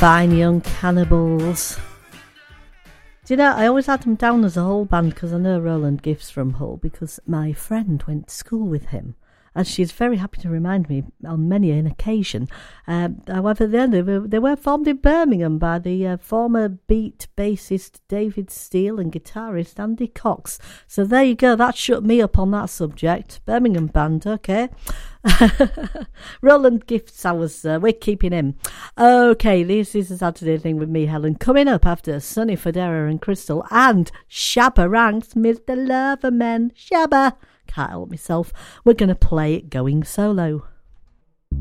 Fine Young Cannibals. Do you know, I always had them down as a Hull band because I know Roland Gift's from Hull because my friend went to school with him. And she's very happy to remind me on many an occasion. However, they were formed in Birmingham by the former Beat bassist David Steele and guitarist Andy Cox. So there you go, that shut me up on that subject. Birmingham band, okay. Roland Gifts, we're keeping him. Okay, this is a Saturday thing with me, Helen. Coming up after Sonny Fodera and Crystal and Shabba Ranks, Mr. Loverman. Shabba. Can't help myself. We're going to play it Going Solo.